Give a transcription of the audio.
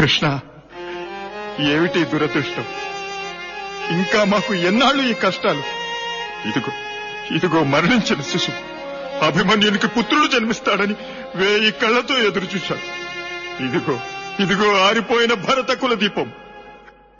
కృష్ణ, ఏమిటి దురదృష్టం? ఇంకా మాకు ఎన్నాళ్ళు ఈ కష్టాలు? ఇదిగో ఇదిగో మరణించిన శిశువు అభిమన్యునికి పుత్రుడు జన్మిస్తాడని 1000 కళ్లతో ఎదురు చూశాడు. ఇదిగో ఇదిగో ఆరిపోయిన భరత కుల దీపం.